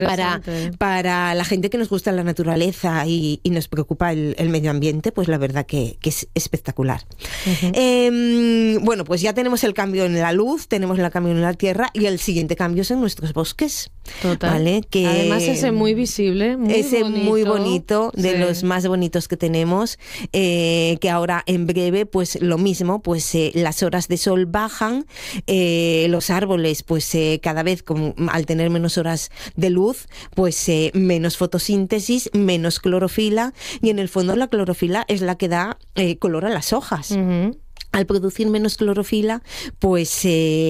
para la gente que nos gusta la naturaleza y nos preocupa el medio ambiente, pues la verdad que es espectacular. Bueno, pues ya tenemos el cambio en la luz, tenemos el cambio en la tierra y el siguiente cambio es en nuestros bosques. Total. ¿Vale? Que además ese muy visible, muy bonito, de los más bonitos que tenemos, que ahora en breve pues lo mismo, pues las horas de sol bajan, los árboles pues cada vez al tener menos horas de luz pues menos fotosíntesis, menos clorofila, y en el fondo la clorofila es la que da color a las hojas. Al producir menos clorofila, pues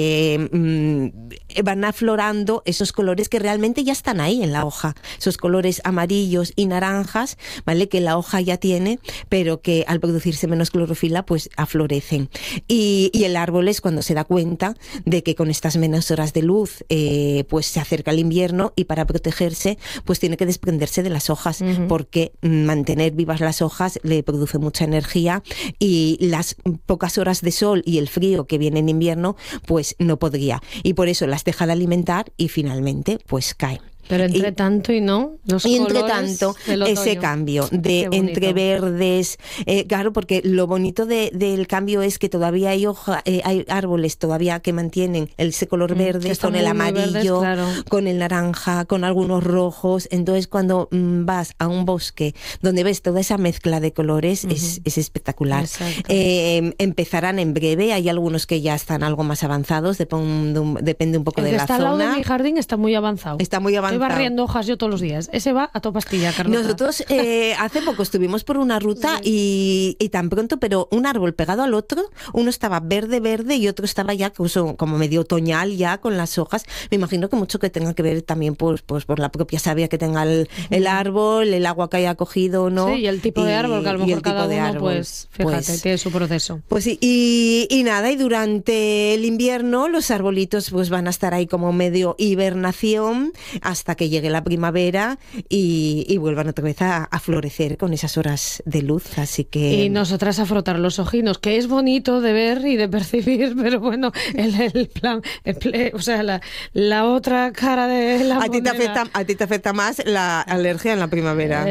van aflorando esos colores que realmente ya están ahí en la hoja, esos colores amarillos y naranjas, ¿vale? Que la hoja ya tiene, pero que al producirse menos clorofila, pues aflorecen. Y el árbol es cuando se da cuenta de que con estas menos horas de luz, pues se acerca el invierno, y para protegerse, pues tiene que desprenderse de las hojas, porque mantener vivas las hojas le produce mucha energía, y las pocas horas de sol y el frío que viene en invierno pues no podría, y por eso las deja de alimentar y finalmente pues caen. Pero entre tanto y no, los y colores entre tanto ese cambio de entre verdes, claro, porque lo bonito del cambio es que todavía hay hay árboles todavía que mantienen ese color verde con el amarillo, verdes, claro, con el naranja, con algunos rojos. Entonces cuando vas a un bosque donde ves toda esa mezcla de colores, es espectacular. Empezarán en breve, hay algunos que ya están algo más avanzados, depende un poco de la zona. El que está al lado de mi jardín está muy avanzado. Estoy barriendo hojas yo todos los días. Ese va a toda pastilla, Carlota. Nosotros hace poco estuvimos por una ruta y tan pronto, pero un árbol pegado al otro, uno estaba verde y otro estaba ya como medio otoñal ya con las hojas. Me imagino que mucho que tenga que ver también pues por la propia savia que tenga el árbol, el agua que haya cogido, ¿no? Sí, y el tipo de árbol, que a lo mejor cada uno, pues fíjate, tiene su proceso. Pues sí, y nada, y durante el invierno los arbolitos pues van a estar ahí como medio hibernación hasta que llegue la primavera y vuelvan otra vez a florecer con esas horas de luz, así que... Y nosotras a frotar los ojinos, que es bonito de ver y de percibir, pero bueno, el plan, o sea, la otra cara de la moneda. A ti te afecta más la alergia en la primavera.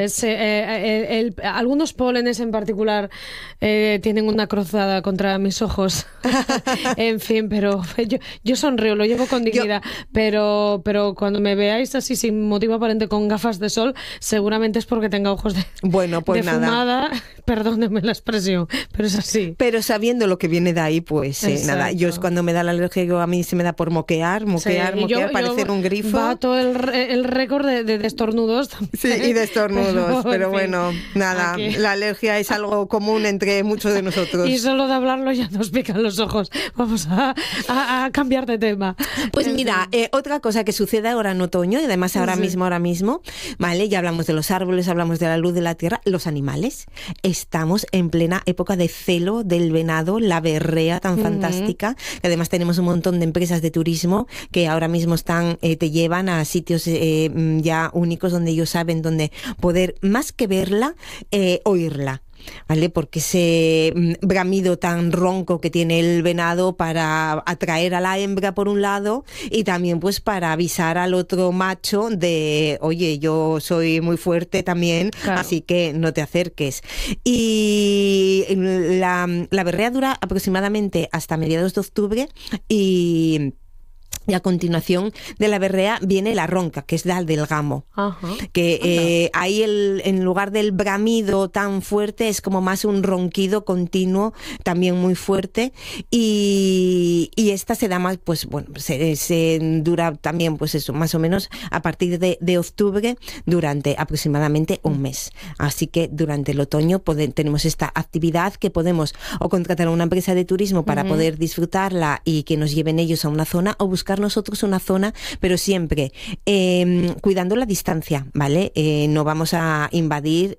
Algunos pólenes en particular tienen una cruzada contra mis ojos. En fin, pero yo sonrío, lo llevo con dignidad, pero cuando me veáis así sin motivo aparente con gafas de sol, seguramente es porque tenga ojos de fumada. Perdóneme la expresión, pero es así. Pero sabiendo lo que viene de ahí, pues nada. Yo es cuando me da la alergia, a mí se me da por moquear, parecer un grifo. Bato el récord de estornudos también. Sí, y de estornudos, pero bueno, nada. Aquí. La alergia es algo común entre muchos de nosotros. Y solo de hablarlo ya nos pican los ojos. Vamos a cambiar de tema. Pues mira, otra cosa que sucede ahora en otoño, y además ahora mismo, ¿vale? Ya hablamos de los árboles, hablamos de la luz de la tierra, los animales. Estamos en plena época de celo del venado, la berrea tan fantástica. Además tenemos un montón de empresas de turismo que ahora mismo te llevan a sitios ya únicos donde ellos saben dónde poder, más que verla, oírla. ¿Vale? Porque ese bramido tan ronco que tiene el venado para atraer a la hembra por un lado, y también pues para avisar al otro macho de oye, yo soy muy fuerte también, claro, así que no te acerques. Y la berrea dura aproximadamente hasta mediados de octubre y a continuación de la berrea viene la ronca, que es la del gamo. Que ahí en lugar del bramido tan fuerte es como más un ronquido continuo, también muy fuerte, y esta se da más, pues bueno, se dura también pues eso, más o menos a partir de octubre, durante aproximadamente un mes. Así que durante el otoño tenemos esta actividad que podemos o contratar a una empresa de turismo para poder disfrutarla y que nos lleven ellos a una zona, o buscar nosotros una zona, pero siempre cuidando la distancia, ¿vale? No vamos a invadir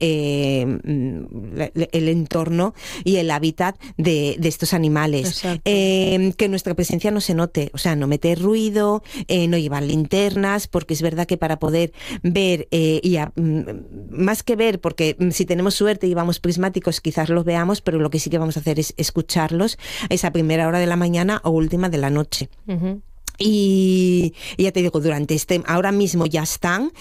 el entorno y el hábitat de estos animales. Que nuestra presencia no se note, o sea, no meter ruido, no llevar linternas, porque es verdad que para poder ver, más que ver, porque si tenemos suerte y llevamos prismáticos quizás los veamos, pero lo que sí que vamos a hacer es escucharlos esa primera hora de la mañana o última de la noche. Y ya te digo, ahora mismo ya están,